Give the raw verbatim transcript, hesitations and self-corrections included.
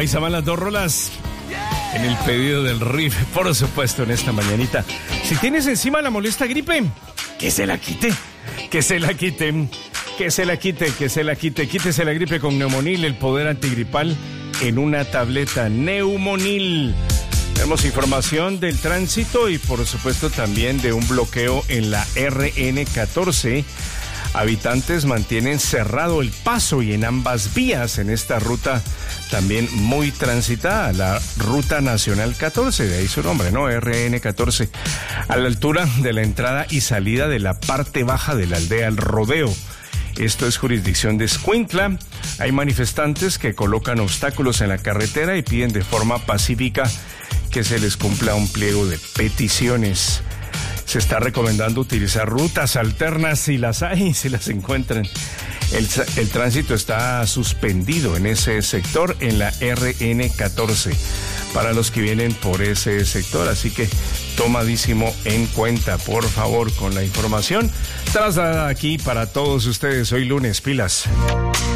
ahí se van las dos rolas en el pedido del riff, por supuesto, en esta mañanita. Si tienes encima la molesta gripe, que se la quite, que se la quite, que se la quite, que se la quite. Quítese la gripe con Neumonil, el poder antigripal en una tableta. Neumonil. Tenemos información del tránsito y por supuesto también de un bloqueo en la R N catorce. Habitantes mantienen cerrado el paso y en ambas vías en esta ruta también muy transitada, la Ruta Nacional catorce, de ahí su nombre, ¿no? R N catorce, a la altura de la entrada y salida de la parte baja de la aldea El Rodeo. Esto es jurisdicción de Escuintla. Hay manifestantes que colocan obstáculos en la carretera y piden de forma pacífica que se les cumpla un pliego de peticiones. Se está recomendando utilizar rutas alternas si las hay, si las encuentran. El, el tránsito está suspendido en ese sector, en la R N catorce, para los que vienen por ese sector. Así que tomadísimo en cuenta, por favor, con la información trasladada aquí para todos ustedes. Hoy lunes, pilas.